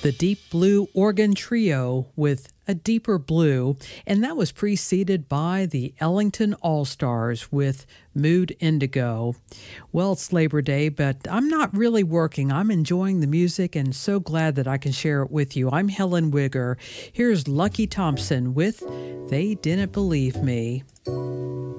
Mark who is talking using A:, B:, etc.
A: the Deep Blue Organ Trio with A Deeper Blue, and that was preceded by the Ellington All-Stars with Mood Indigo. Well, it's Labor Day, but I'm not really working. I'm enjoying the music and so glad that I can share it with you. I'm Helen Wigger. Here's Lucky Thompson with They Didn't Believe Me.